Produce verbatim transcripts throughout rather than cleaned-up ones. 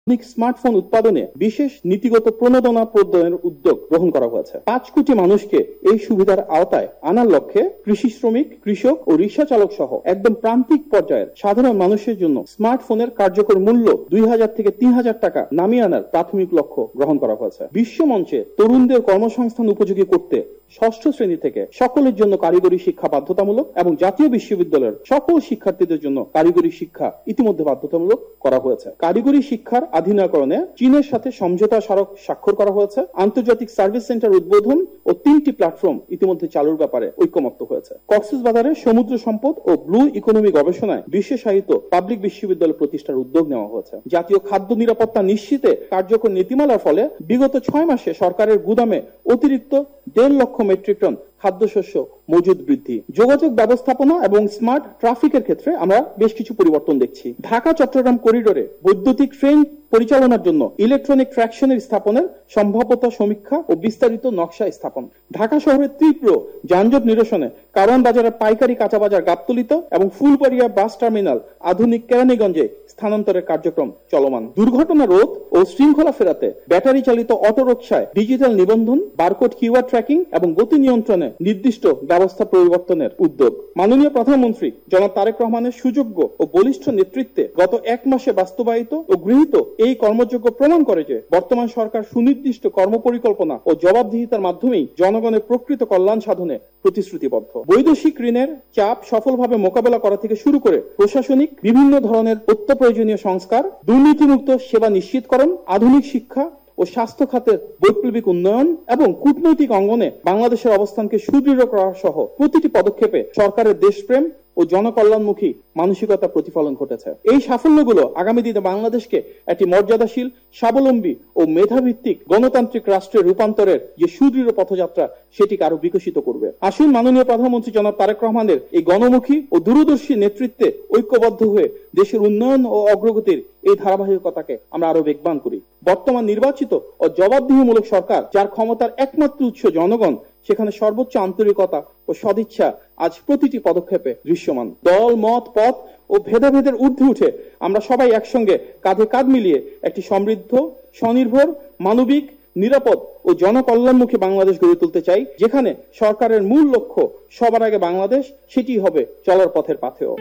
Smartphone উৎপাদনে বিশেষ নীতিগত প্রণোদনা প্রদানের উদ্যোগ গ্রহণ করা হয়েছে। পাঁচ কোটি মানুষকে এই সুবিধার আওতায় আনার লক্ষ্যে কৃষি শ্রমিক, কৃষক ও রিক্সা চালক সহ একদম প্রান্তিক পর্যায়ের সাধারণ মানুষের জন্য স্মার্টফোনের কার্যকর মূল্য দুই হাজার থেকে তিন হাজার টাকা নামিয়ে আনার প্রাথমিক লক্ষ্য গ্রহণ করা হয়েছে। বিশ্ব মঞ্চে তরুণদের কর্মসংস্থান উপযোগী করতে ষষ্ঠ শ্রেণী থেকে সকলের জন্য কারিগরি শিক্ষা বাধ্যতামূলক এবং জাতীয় বিশ্ববিদ্যালয়ের সকল শিক্ষার্থীদের জন্য কারিগরি শিক্ষা ইতিমধ্যে বাধ্যতামূলক করা হয়েছে। কারিগরি শিক্ষার আধুনিকরণে চীনের সাথে সমঝোতা স্মারক স্বাক্ষর করা হয়েছে। আন্তর্জাতিক সার্ভিস সেন্টার উদ্বোধন ও তিনটি প্ল্যাটফর্ম ইতিমধ্যে চালুর ব্যাপারে ঐকমত্য হয়েছে। কক্সবাজারে সমুদ্র সম্পদ ও ব্লু ইকোনমি গবেষণায় বিশেষায়িত পাবলিক বিশ্ববিদ্যালয় প্রতিষ্ঠার উদ্যোগ নেওয়া হয়েছে। জাতীয় খাদ্য নিরাপত্তা নিশ্চিতে কার্যকর নীতিমালার ফলে বিগত ছয় মাসে সরকারের গুদামে অতিরিক্ত দেড় লক্ষ মেট্রিক টন খাদ্যশস্য মজুদ বৃদ্ধি। যোগাযোগ ব্যবস্থাপনা এবং স্মার্ট ট্রাফিকের ক্ষেত্রে আমরা বেশ কিছু পরিবর্তন দেখছি। ঢাকা চট্টগ্রাম করিডোরে বৈদ্যুতিক ট্রেন পরিচালনার জন্য ইলেকট্রনিক ট্র্যাকশনের স্থাপনের সম্ভাব্যতা সমীক্ষা ও বিস্তারিত নকশা স্থাপন। ঢাকা শহরের তীব্র যানজট নিরসনে কারওয়ান বাজারের পাইকারি কাঁচা বাজার গাবতলিত এবং ফুলবাড়িয়া বাস টার্মিনাল আধুনিক কেরানীগঞ্জে স্থানান্তরের কার্যক্রম চলমান। দুর্ঘটনা রোধ ও শৃঙ্খলা ফেরাতে ব্যাটারি চালিত অটোরিকশায় ডিজিটাল নিবন্ধন, বারকোড কিউআর ট্র্যাকিং এবং গতি নিয়ন্ত্রণে নির্দিষ্ট ব্যবস্থা পরিবর্তনের উদ্যোগ। মাননীয় প্রধানমন্ত্রী জনাব তারেক রহমানের সুযোগ্য ও বলিষ্ঠ নেতৃত্বে গত এক মাসে বাস্তবায়িত ও গৃহীত এই কর্মযোগ্য প্রমাণ করে যে বর্তমান সরকার সুনির্দিষ্ট কর্মপরিকল্পনা ও জবাবদিহিতার মাধ্যমেই জনগণের প্রকৃত কল্যাণ সাধনে প্রতিশ্রুতিবদ্ধ। বৈদেশিক ঋণের চাপ সফলভাবে মোকাবেলা করা থেকে শুরু করে প্রশাসনিক বিভিন্ন ধরনের অত্যপ্রয়োজনীয় সংস্কার, দুর্নীতিমুক্ত সেবা নিশ্চিতকরণ, আধুনিক শিক্ষা ও স্বাস্থ্য খাতের বৈপ্লবিক উন্নয়ন এবং কূটনৈতিক অঙ্গনে বাংলাদেশের অবস্থানকে সুদৃঢ় করা সহ প্রতিটি পদক্ষেপে সরকারের দেশপ্রেম ও জনকল্যাণমুখী মানসিকতা প্রতিফলন ঘটেছে। এই সাফল্যগুলো আগামী দিনে বাংলাদেশকে একটি মর্যাদাশীল, স্বাবলম্বী ও মেধাভিত্তিক গণতান্ত্রিক রাষ্ট্রে রূপান্তরের যে সুদৃঢ় পথযাত্রা সেটিকে আরো বিকশিত করবে। আসুন মাননীয় প্রধানমন্ত্রী জনাব তারেক রহমানের এই গণমুখী ও দূরদর্শী নেতৃত্বে ঐক্যবদ্ধ হয়ে দেশের উন্নয়ন ও অগ্রগতির এই ধারাবাহিকতাকে আমরা আরো বেগবান করি। বর্তমান নির্বাচিত ও জবাবদিহিমূলক সরকার, যার ক্ষমতার একমাত্র উৎস জনগণ, সেখানে সর্বোচ্চ আন্তরিকতা ও সদিচ্ছা আজ প্রতিটি পদক্ষেপে দৃশ্যমান। দল, মত, পথ ও ভেদাভেদের ঊর্ধ্বে উঠে আমরা সবাই একসঙ্গে কাঁধে কাঁধ মিলিয়ে একটি সমৃদ্ধ, স্বনির্ভর, মানবিক, নিরাপদ ও জনকল্যাণমুখী বাংলাদেশ গড়ে তুলতে চাই, যেখানে সরকারের মূল লক্ষ্য সবার আগে বাংলাদেশ, সেটি হবে চলার পথের পাথেয়।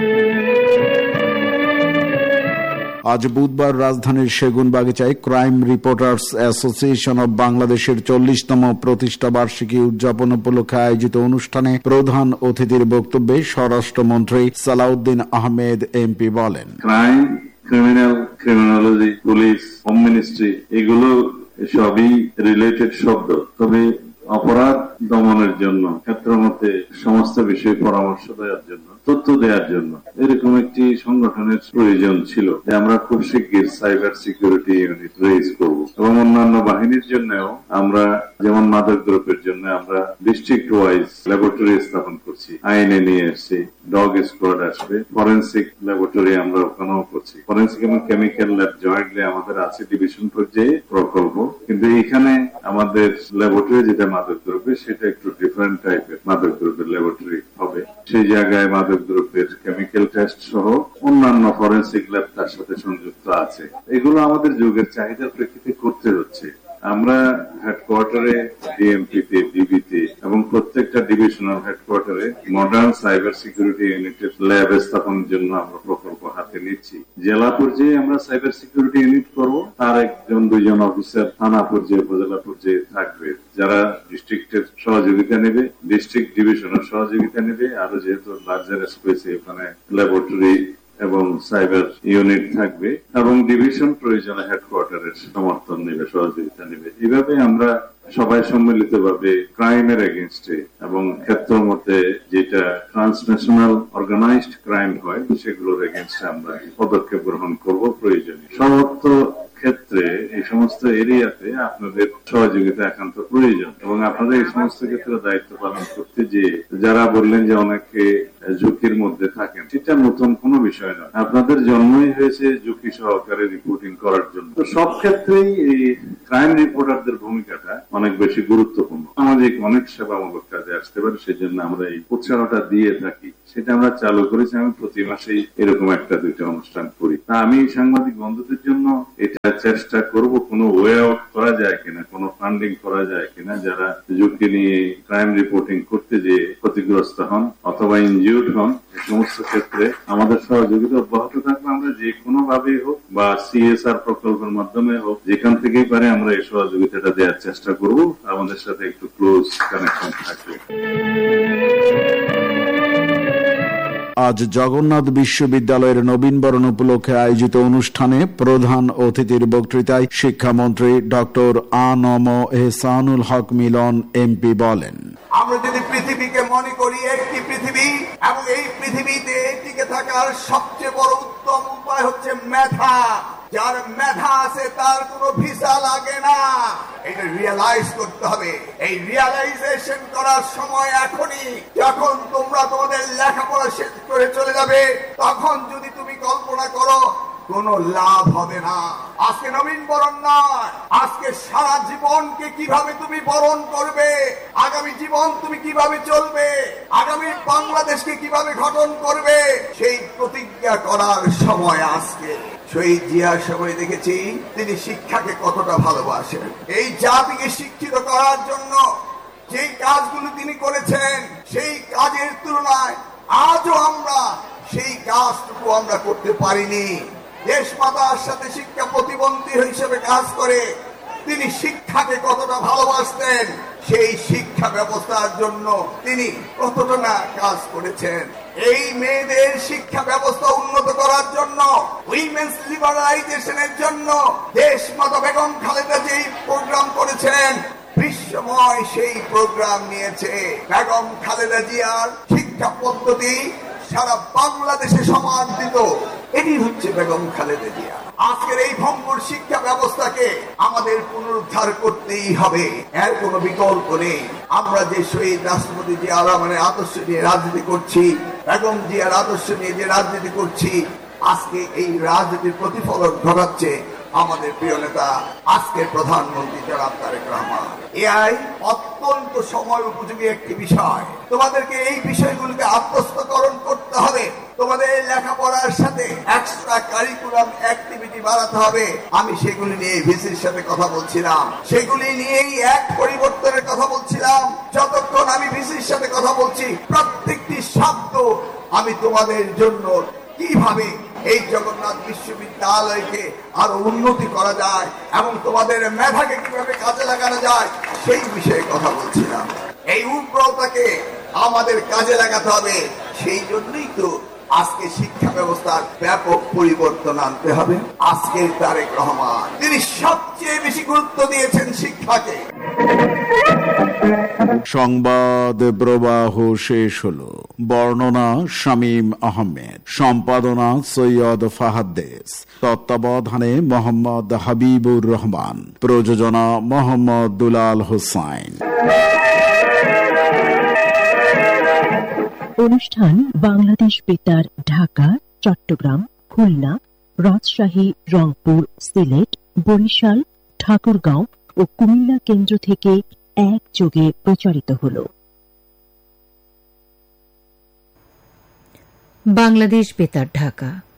আজ বুধবার রাজধানীর সেগুনবাগিচায় ক্রাইম রিপোর্টার্স অ্যাসোসিয়েশন অব বাংলাদেশের চল্লিশতম প্রতিষ্ঠা বার্ষিকী উদযাপন উপলক্ষে আয়োজিত অনুষ্ঠানে প্রধান অতিথির বক্তব্যে স্বরাষ্ট্রমন্ত্রী সালাউদ্দিন আহমেদ এমপি বলেন, crime, criminal, criminology, police, home ministry এগুলো সবই রিলেটেড শব্দ। তবে অপরাধ দমনের জন্য, ক্ষেত্রমতে সমস্ত বিষয়ে পরামর্শ দেওয়ার জন্য, তথ্য দেওয়ার জন্য এরকম একটি সংগঠনের প্রয়োজন ছিল। আমরা খুব শীঘ্র সাইবার সিকিউরিটি ইউনিট রেজ করব এবং অন্যান্য বাহিনীর জন্যও আমরা, যেমন মাদক দ্রব্যের জন্য আমরা ডিস্ট্রিক্ট ওয়াইজ ল্যাবরেটরি স্থাপন করছি, আইনে নিয়ে এসছি, ডগ স্কোয়াড আসবে, ফরেন্সিক ল্যাবরেটরি আমরা ওখানেও করছি। ফরেন্সিক এবং কেমিক্যাল ল্যাব জয়েন্টলি আমাদের আছে ডিভিশন পর্যায়ে প্রকল্প, কিন্তু এখানে আমাদের ল্যাবরেটরি যেটা মাদক দ্রব্য সেটা একটু ডিফারেন্ট টাইপের মাদক দ্রব্যের ল্যাবরেটরি হবে। সেই জায়গায় মাদক দ্রব্যের কেমিক্যাল টেস্ট সহ অন্যান্য ফরেন্সিক ল্যাব তার সাথে সংযুক্ত আছে। এগুলো আমাদের যুগের চাহিদার প্রেক্ষিতে করতে হচ্ছে। আমরা হেডকোয়ার্টারে, ডিএমপিতে, ডিবিতে এবং প্রত্যেকটা ডিভিশনাল হেডকোয়ার্টারে মডার্ন সাইবার সিকিউরিটি ইউনিটের ল্যাব স্থাপনের জন্য আমরা প্রকল্প হাতে নিচ্ছি। জেলা পর্যায়ে আমরা সাইবার সিকিউরিটি ইউনিট করব, তার একজন দুইজন অফিসার থানা পর্যায়ে, উপজেলা পর্যায়ে থাকবে, যারা ডিস্ট্রিক্টের সহযোগিতা নেবে, ডিস্ট্রিক্ট ডিভিশনের সহযোগিতা নেবে। আরো যেহেতু লার্জার স্পেসে ওখানে ল্যাবরেটরি এবং সাইবার ইউনিট থাকবে এবং ডিভিশন প্রয়োজনে হেডকোয়ার্টারের সমর্থন নেবে, সহযোগিতা নেবে। এইভাবে আমরা সবাই সম্মিলিত ভাবে ক্রাইমের এগেইনস্টে এবং ক্ষেত্র মধ্যে যেটা ট্রান্সন্যাশনাল অর্গানাইজড ক্রাইম হয় সেগুলোর এগেইনস্টে আমরা পদক্ষেপ গ্রহণ করব প্রয়োজনীয়। সমস্ত ক্ষেত্রে এই সমস্ত সমস্ত এরিয়াতে আপনাদের সহযোগিতা একান্ত প্রয়োজন এবং আপনাদের এই সমস্ত ক্ষেত্রে দায়িত্ব পালন করতে যে যারা বললেন যে অনেকে ঝুঁকির মধ্যে থাকেন, সেটা নতুন কোনো বিষয় নয়। আপনাদের জন্মই হয়েছে ঝুঁকি সহকারে রিপোর্টিং করার জন্য। তো সব ক্ষেত্রেই এই ক্রাইম রিপোর্টারদের ভূমিকাটা অনেক বেশি গুরুত্বপূর্ণ। সামাজিক অনেক সেবামূলক কাজে আসতে পারে, সেজন্য আমরা এই উৎসাহটা দিয়ে থাকি। সেটা আমরা চালু করেছি। আমি প্রতি মাসেই এরকম একটা দুইটা অনুষ্ঠান করি। তা আমি সাংবাদিক বন্ধুদের জন্য এটা চেষ্টা করব কোনো ওয়ে আউট করা যায় কিনা, কোনো ফান্ডিং করা যায় কিনা, যারা ঝুঁকি নিয়ে ক্রাইম রিপোর্টিং করতে যে ক্ষতিগ্রস্ত হন অথবা ইনজিউর্ড হন, এই সমস্ত ক্ষেত্রে আমাদের সহযোগিতা অব্যাহত থাকবে। আমরা যে কোনো ভাবেই হোক বা সিএসআর প্রকল্পের মাধ্যমে হোক, যেখান থেকেই পারে আমরা এই সহযোগিতাটা দেওয়ার চেষ্টা করব। আমাদের সাথে একটু ক্লোজ কানেকশন থাকবে। আজ জগন্নাথ বিশ্ববিদ্যালয়ের নবীনবরণ উপলক্ষে আয়োজিত অনুষ্ঠানে প্রধান অতিথির বক্তৃতায় শিক্ষামন্ত্রী ডক্টর আ নম এহসানুল হক মিলন এমপি বলেন, আমরা যদি পৃথিবীকে মনে করি একটি পৃথিবী এবং এই পৃথিবীতে টিকে থাকার সবচেয়ে বড় উত্তম উপায় হচ্ছে মেধা। যার মেধা আছে তার কোনো ভিসা লাগে না। এটা রিয়েলাইজ করতে হবে। এই রিয়েলাইজেশন করার সময় এখনই, যখন তোমরা তোমাদের লেখাপড়া শেষ করে চলে যাবে, তখন যদি তুমি কল্পনা করো কোনো লাভ হবে না। আজকে নবীন বরণ নয়, আজকে সারা জীবনকে কিভাবে তুমি বরণ করবে, আগামী জীবন তুমি কিভাবে চলবে, আগামী বাংলাদেশকে কিভাবে গঠন করবে, সেই প্রতিজ্ঞা করার সময় আজকে। শহীদ জিয়ার সময় দেখেছি তিনি শিক্ষাকে কতটা ভালোবাসেন। এই জাতিকে শিক্ষিত করার জন্য যে কাজগুলো তিনি করেছেন, সেই কাজের তুলনায় আজও আমরা সেই কাজটুকু আমরা করতে পারিনি। দেশ মাতার সাথে শিক্ষা প্রতিবন্ধী হিসেবে কাজ করে তিনি শিক্ষাকে কতটা ভালোবাসতেন, সেই শিক্ষা ব্যবস্থার জন্য তিনি কতটা না কাজ করেছেন। এই মেয়েদের শিক্ষা ব্যবস্থা উন্নত করার জন্য, উইমেন্স লিবারালাইজেশনের জন্য দেশ মাতা বেগম খালেদা যেই প্রোগ্রাম করেছেন, বিশ্বময় সেই প্রোগ্রাম নিয়েছে। বেগম খালেদা জিয়ার শিক্ষা পদ্ধতি সারা বাংলাদেশে সমাদৃত। এটি হচ্ছে বেগম খালেদা জিয়া। আজকের এই ভঙ্গুর শিক্ষা ব্যবস্থাকে আমাদের পুনরুদ্ধার করতেই হবে, এর কোনো বিকল্প নেই। আমরা যে শহীদ রাষ্ট্রপতি জিয়া রহমানের আদর্শ নিয়ে রাজনীতি করছি, বেগম জিয়ার আদর্শ নিয়ে যে রাজনীতি করছি, আজকে এই রাজনীতির প্রতিফলন ঘটাচ্ছে আমাদের প্রিয় নেতা আজকের প্রধানমন্ত্রী জনাব তারেক রহমান। এআই অত্যন্ত সময় উপযোগী একটি বিষয়। তোমাদেরকে এই বিষয়গুলিকে আত্মস্থকরণ করতে হবে। তোমাদের লেখাপড়ার সাথে এক্সট্রা কারিকুলাম অ্যাক্টিভিটি বাড়াতে হবে। আমি সেগুলি নিয়ে ভিসির সাথে কথা বলছিলাম, সেগুলি নিয়েই এক পরিবর্তনের কথা বলছিলাম। যতক্ষণ আমি ভিসির সাথে কথা বলছি, প্রত্যেকটি শব্দ আমি তোমাদের জন্য কিভাবে এই জগন্নাথ বিশ্ববিদ্যালয়কে আরো উন্নতি করা যায় এবং তোমাদের মেধাকে কিভাবে কাজে লাগানো যায় সেই বিষয়ে কথা বলছিলাম। এই উর্বরতাকে আমাদের কাজে লাগাতে হবে। সেই জন্যই তো আজকে শিক্ষা ব্যবস্থার ব্যাপক পরিবর্তন আনতে হবে। আজকে তারেক রহমান তিনি সবচেয়ে বেশি গুরুত্ব দিয়েছেন শিক্ষাকে। সংবাদ প্রবাহ শেষ হলো। বর্ণনা শামীম আহমেদ, সম্পাদনা সৈয়দ ফাহাদ্দেস, তত্ত্বাবধানে মোহাম্মদ হাবিবুর রহমান, প্রযোজনা মোহাম্মদ দুলাল হোসাইন। অনুষ্ঠান বাংলাদেশ বেতার ঢাকা, চট্টগ্রাম, খুলনা, রাজশাহী, রংপুর, সিলেট, বরিশাল, ঠাকুরগাঁও ও কুমিল্লা কেন্দ্র থেকে একযোগে প্রচারিত হল। বাংলাদেশ বেতার ঢাকা।